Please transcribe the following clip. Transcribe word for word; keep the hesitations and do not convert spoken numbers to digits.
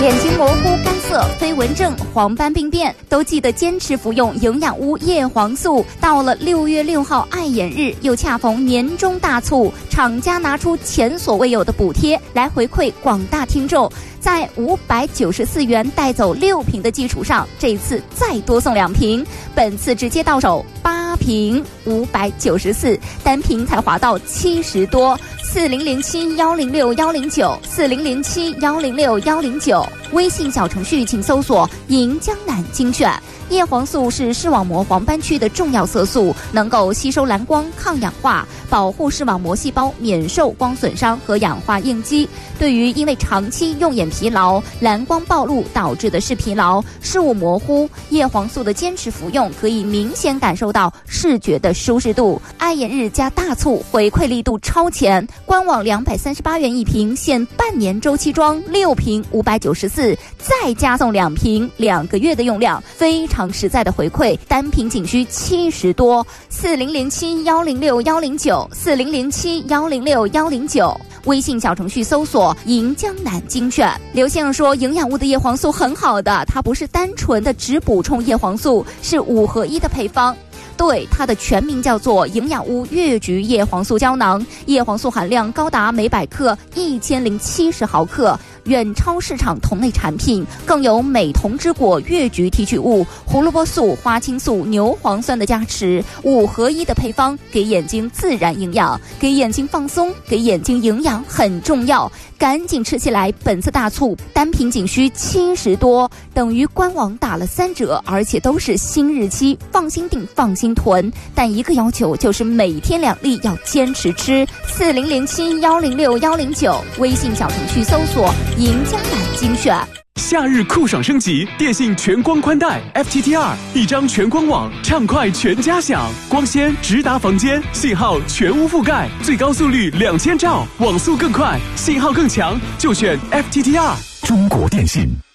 眼睛模糊、干涩、飞蚊症、黄斑病变，都记得坚持服用营养屋叶黄素。到了六月六号爱眼日，又恰逢年终大促，厂家拿出前所未有的补贴来回馈广大听众。在五百九十四元带走六瓶的基础上，这次再多送两瓶，本次直接到手八瓶，五百九十四，单瓶才划到七十多。四零零七幺零六幺零九，四零零七幺零六幺零九，微信小程序请搜索“银江南精选”。叶黄素是视网膜黄斑区的重要色素，能够吸收蓝光、抗氧化，保护视网膜细胞免受光损伤和氧化应激。对于因为长期用眼疲劳、蓝光暴露导致的视疲劳、视物模糊，叶黄素的坚持服用可以明显感受到视觉的舒适度。爱眼日加大促，回馈力度超前，官网两百三十八元一瓶，限半年周期装，六瓶五百九十四，再加送两瓶，两个月的用量，非常实在的回馈，单瓶仅需七十多。四零零七幺零六幺零九，四零零七幺零六幺零九，微信小程序搜索“银江南精选”。刘先生说，营养屋的叶黄素很好的，它不是单纯的只补充叶黄素，是五合一的配方。对，它的全名叫做营养屋越橘叶黄素胶囊，叶黄素含量高达每百克一千零七十毫克，远超市场同类产品，更有美瞳之果越橘提取物、胡萝卜素、花青素、牛磺酸的加持，五合一的配方，给眼睛自然营养，给眼睛放松，给眼睛营养很重要，赶紧吃起来！本次大促单瓶仅需七十多，等于官网打了三折，而且都是新日期，放心订，放心囤。但一个要求就是每天两粒，要坚持吃。四零零七幺零六幺零九，微信小程序搜索“银江南精选”。 夏日酷爽升级，电信全光宽带 F T T 二，一张全光网，畅快全家享，光纤直达房间，信号全无覆盖，最高速率两千兆，网速更快，信号更强，就选 F T T 二。中国电信。